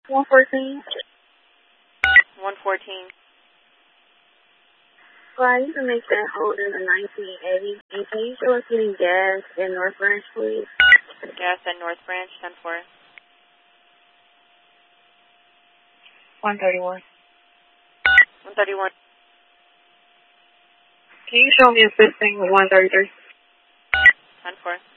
114. 114. I need to make that hold in the 1980. And can you show us getting gas in North Branch, please? Gas at North Branch, 10-4. 131. 131. Can you show me assisting with 133? 10-4.